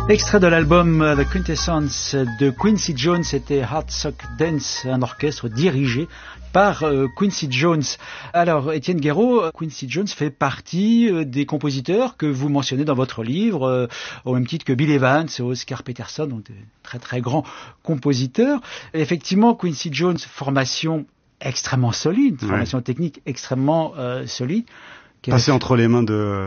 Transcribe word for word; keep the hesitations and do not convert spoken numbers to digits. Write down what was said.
Extrait de l'album The Quintessence de Quincy Jones, c'était Hard Sock Dance, un orchestre dirigé par euh, Quincy Jones. Alors, Étienne Guéraud, Quincy Jones fait partie euh, des compositeurs que vous mentionnez dans votre livre, euh, au même titre que Bill Evans et Oscar Peterson, donc des très très grands compositeurs. Et effectivement, Quincy Jones, formation extrêmement solide, formation ouais. technique extrêmement euh, solide. Passé entre les mains de